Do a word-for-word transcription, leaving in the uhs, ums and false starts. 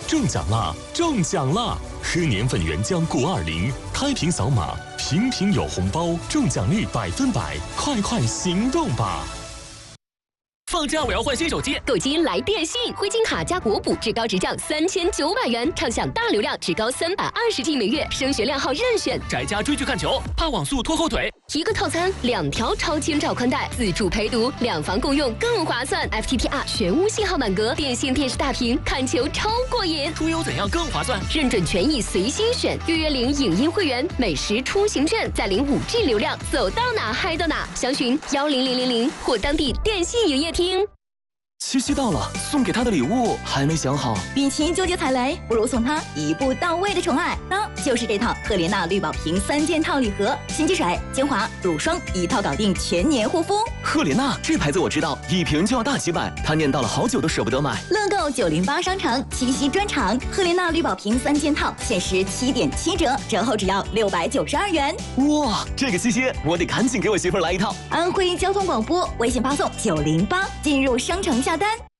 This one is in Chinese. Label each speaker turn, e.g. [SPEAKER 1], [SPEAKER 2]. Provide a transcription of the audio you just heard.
[SPEAKER 1] 中奖啦！中奖啦！喝年份原浆钴二零，开瓶扫码，瓶瓶有红包，中奖率百分百，快快行动吧！放假我要换新手机，
[SPEAKER 2] 购机来电信，灰金卡加国补，至高直降三千九百元，畅享大流量，至高三百二十 G 每月，升学靓号任选。
[SPEAKER 1] 宅家追剧看球，怕网速拖后腿。
[SPEAKER 2] 一个套餐，两条超千兆宽带，自助陪读，两房共用更划算。F T T R 全屋信号满格，电信电视大屏，看球超过瘾。
[SPEAKER 1] 出游怎样更划算？
[SPEAKER 2] 认准权益随心选，预约领影音会员，美食出行券，再领五 G 流量，走到哪嗨到哪。详询幺零零零零或当地电信营业厅。
[SPEAKER 3] 七夕到了，送给他的礼物还没想好。
[SPEAKER 4] 与其纠结踩雷，不如送他一步到位的宠爱，那就是这套赫莲娜绿宝瓶三件套礼盒，新机水、精华、乳霜一套搞定，全年护肤。
[SPEAKER 3] 赫莲娜这牌子我知道，一瓶就要大几百，他念叨了好久都舍不得买。
[SPEAKER 4] 乐购九零八商城七夕专场，赫莲娜绿宝瓶三件套限时七点七折，折后只要六百九十二元。
[SPEAKER 3] 哇，这个七夕我得赶紧给我媳妇儿来一套。
[SPEAKER 4] 安徽交通广播微信发送九零八进入商城下单。